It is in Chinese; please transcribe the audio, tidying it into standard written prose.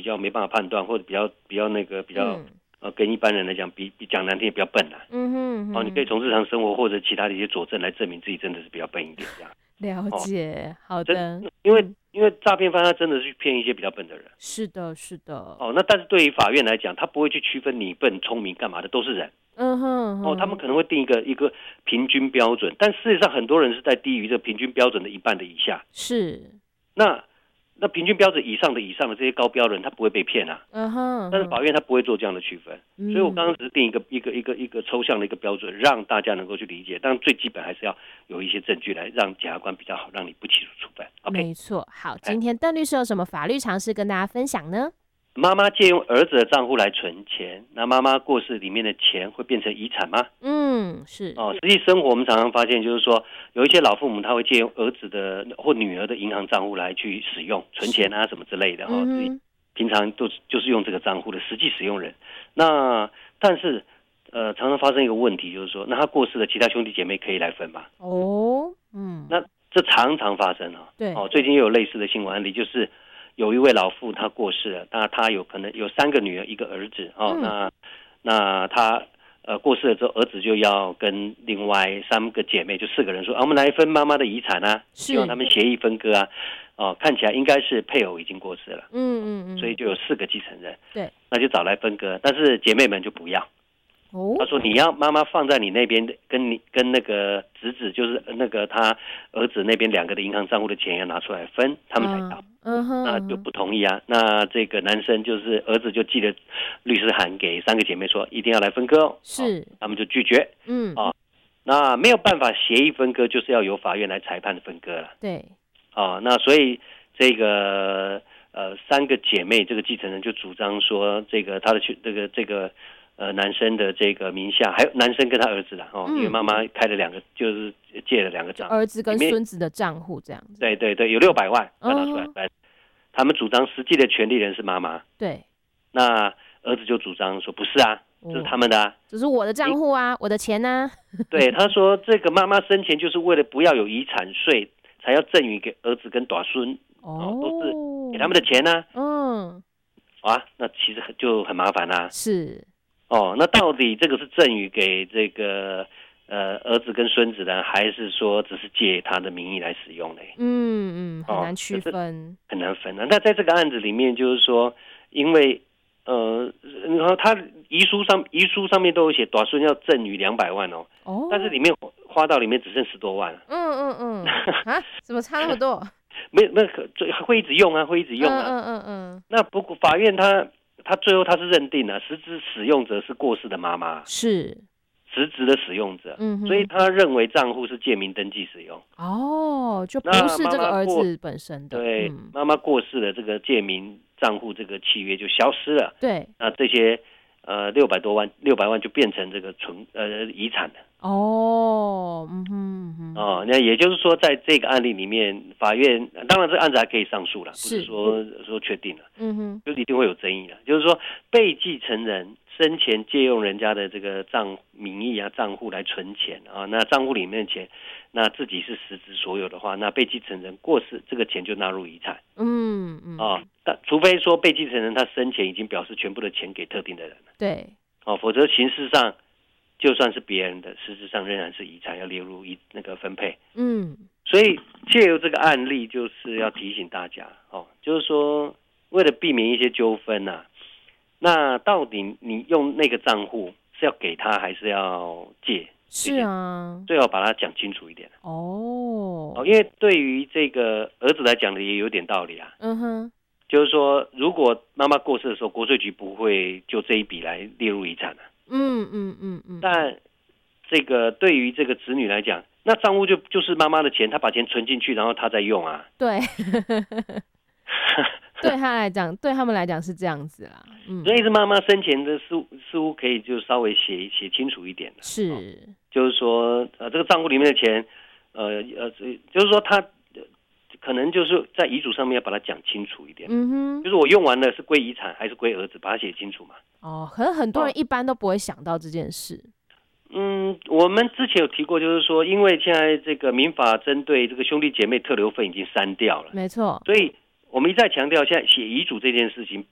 较没办法判断，或者比较那个比较跟一般人来讲比讲难听也比较笨啊。你可以从日常生活或者其他的一些佐证来证明自己真的是比较笨一点这样。 了解，好的。 因为诈骗犯他真的是去骗一些比较笨的人。 是的，是的。 那但是对于法院来讲，他不会去区分你笨、聪明干嘛的，都是人。他们可能会定一个平均标准，但事实上很多人是在低于这平均标准的一半的以下。 是。 那平均标准以上的这些高标人，他不会被骗啊。但是法院他不会做这样的区分。所以我刚刚只是定一个抽象的一个标准，让大家能够去理解。但最基本还是要有一些证据来让检察官比较好，让你不起诉处分。 没错。好，今天邓律师有什么法律常识跟大家分享呢？ 妈妈借用儿子的账户来存钱，那妈妈过世里面的钱会变成遗产吗？ 是。 实际生活我们常常发现，就是说有一些老父母他会借用儿子的或女儿的银行账户来去使用存钱啊什么之类的自己平常就是用这个账户的实际使用人。那但是常常发生一个问题，就是说那他过世的其他兄弟姐妹可以来分吗？那这常常发生对。 最近也有类似的新闻案例，就是有一位老父他过世了，那他有可能有3个女儿1个儿子那他过世了之后，儿子就要跟另外3个姐妹就4个人说我们来分妈妈的遗产啊，希望他们协议分割啊。看起来应该是配偶已经过世了，所以就有4个继承人， 对， 那就找来分割，但是姐妹们就不要。他说你要妈妈放在你那边，跟那个侄子，就是那个他儿子那边2个的银行账户的钱要拿出来分，他们才要。那就不同意啊。那这个男生就是儿子就寄了律师函给3个姐妹说一定要来分割是他们就拒绝。那没有办法协议分割，就是要由法院来裁判分割了。 对。 那所以这个3个姐妹这个继承人就主张说，这个他的这个男生的这个名下，还有男生跟他儿子的因为妈妈开了2个，就是借了2个账， 儿子跟孙子的账户这样子。 对对对，有600万要拿出来。他们主张实际的权利人是妈妈。 对。 那儿子就主张说不是啊，这是他们的啊， 这是我的账户啊，我的钱啊。 对，他说这个妈妈生前就是为了不要有遗产税，才要赠予给儿子跟大孙都是给他们的钱啊。那其实就很麻烦啊。 是。 那到底这个是赠予给这个儿子跟孙子的，还是说只是借他的名义来使用呢？ 很难区分， 很难分啊。那在这个案子里面，就是说，因为然后他遗书上面都有写，大孙要赠予200万但是里面花到里面只剩10多万。 怎么差那么多？ 没会一直用啊，会一直用啊。那不过法院他最后他是认定了实质使用者是过世的妈妈， 是实质的使用者，所以他认为账户是借名登记使用。 就不是这个儿子本身的。 对，妈妈过世了，这个借名账户这个契约就消失了。 对， 那这些600万就变成这个遗产了。那也就是说，在这个案例里面，法院当然这个案子还可以上诉了，不是说确定了，就一定会有争议了。就是说，被继承人生前借用人家的这个名义啊账户来存钱那账户里面的钱，那自己是实质所有的话，那被继承人过世，这个钱就纳入遗产。但除非说被继承人他生前已经表示全部的钱给特定的人了。 对。 否则形式上就算是别人的，实质上仍然是遗产，要列入那个分配。所以借由这个案例，就是要提醒大家就是说为了避免一些纠纷那到底你用那个账户是要给他还是要借？ 是啊， 最好把它讲清楚一点。因为对于这个儿子来讲的也有点道理啊。就是说，如果妈妈过世的时候，国税局不会就这一笔来列入遗产但这个对于这个子女来讲，那账户就是妈妈的钱，他把钱存进去，然后他再用啊。 对。对他们来讲是这样子啦。 所以是妈妈生前的似乎可以就稍微写清楚一点了。 是。 就是说这个账户里面的钱就是说他可能就是在遗嘱上面要把它讲清楚一点。就是我用完了是归遗产还是归儿子，把它写清楚嘛。 可能很多人一般都不会想到这件事。 我们之前有提过，就是说因为现在这个民法针对这个兄弟姐妹特留份已经删掉了。 没错。 所以我们一再强调，现在写遗嘱这件事情